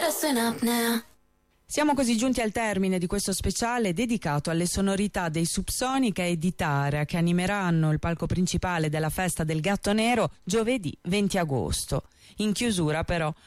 listen up now. Siamo così giunti al termine di questo speciale dedicato alle sonorità dei Subsonica e di Tara, che animeranno il palco principale della festa del Gatto Nero giovedì 20 agosto. In chiusura però